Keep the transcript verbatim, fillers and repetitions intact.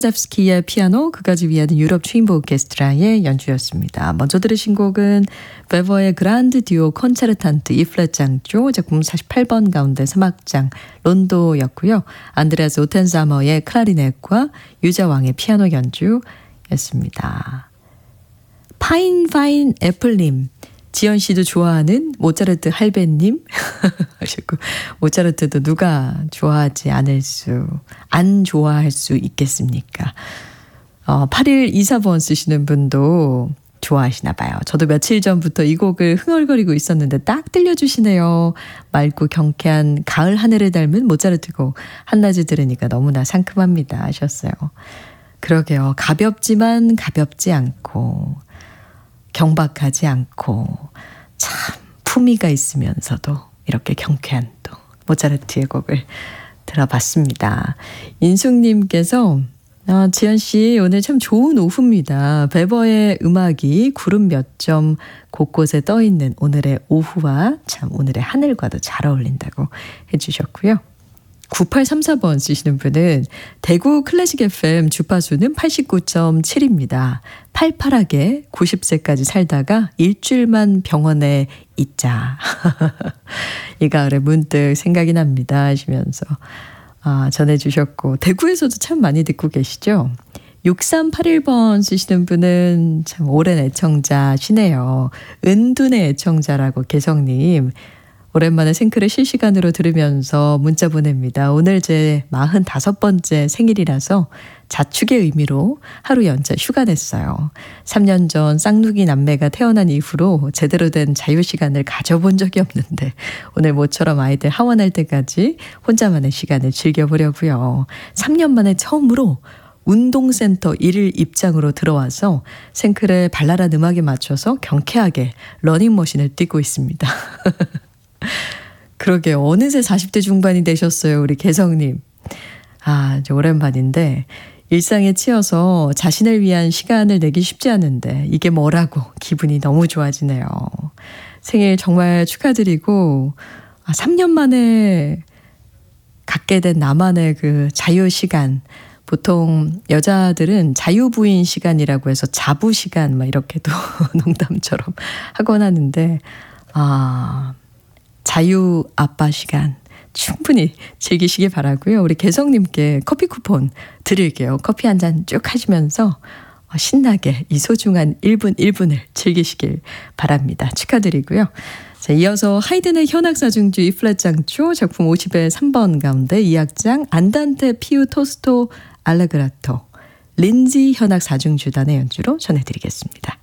스키의 피아노, 그까지 위하는 유럽 추인보 오케스트라의 연주였습니다. 먼저 들으신 곡은 베버의 그란드 듀오 콘체르탄트 이 플랫 장조 작품 사십팔 번 가운데 삼 악장 론도였고요. 안드레아스 오텐사머의 클라리넷과 유자왕의 피아노 연주였습니다. 파인 파인 애플님, 지연 씨도 좋아하는 모차르트 할배님 하셨고, 모차르트도 누가 좋아하지 않을 수, 안 좋아할 수 있겠습니까? 어, 팔일이사 번 쓰시는 분도 좋아하시나 봐요. 저도 며칠 전부터 이 곡을 흥얼거리고 있었는데 딱 들려주시네요. 맑고 경쾌한 가을 하늘을 닮은 모차르트 곡 한낮에 들으니까 너무나 상큼합니다 하셨어요. 그러게요. 가볍지만 가볍지 않고 경박하지 않고 참 품위가 있으면서도 이렇게 경쾌한 또 모차르트의 곡을 들어봤습니다. 인숙님께서 아, 지연씨 오늘 참 좋은 오후입니다. 베버의 음악이 구름 몇 점 곳곳에 떠있는 오늘의 오후와 참 오늘의 하늘과도 잘 어울린다고 해주셨고요. 구팔삼사 번 쓰시는 분은 대구 클래식 에프엠 주파수는 팔십구 점 칠입니다. 팔팔하게 구십 세까지 살다가 일주일만 병원에 있자. 이 가을에 문득 생각이 납니다 하시면서 아, 전해주셨고, 대구에서도 참 많이 듣고 계시죠? 육삼팔일 번 쓰시는 분은 참 오랜 애청자시네요. 은둔의 애청자라고 개성님. 오랜만에 생크를 실시간으로 들으면서 문자 보냅니다. 오늘 제 마흔다섯 번째 생일이라서 자축의 의미로 하루 연차 휴가 냈어요. 삼 년 전 쌍둥이 남매가 태어난 이후로 제대로 된 자유시간을 가져본 적이 없는데 오늘 모처럼 아이들 하원할 때까지 혼자만의 시간을 즐겨보려고요. 삼 년 만에 처음으로 운동센터 일일 입장으로 들어와서 생크의 발랄한 음악에 맞춰서 경쾌하게 러닝머신을 뛰고 있습니다. 그러게요. 어느새 사십 대 중반이 되셨어요. 우리 개성님. 아, 이제 오랜만인데 일상에 치여서 자신을 위한 시간을 내기 쉽지 않은데 이게 뭐라고 기분이 너무 좋아지네요. 생일 정말 축하드리고 아, 삼 년 만에 갖게 된 나만의 그 자유시간. 보통 여자들은 자유부인 시간이라고 해서 자부시간 막 이렇게도 농담처럼 하곤 하는데 아... 자유 아빠 시간 충분히 즐기시기 바라고요. 우리 개성님께 커피 쿠폰 드릴게요. 커피 한 잔 쭉 하시면서 신나게 이 소중한 일 분 일 분을 즐기시길 바랍니다. 축하드리고요. 자, 이어서 하이든의 현악사중주 이 플랫 장조 작품 오십의 삼 번 가운데 이 악장 안단테 피우 토스토 알레그라토 린지 현악사중주단의 연주로 전해드리겠습니다.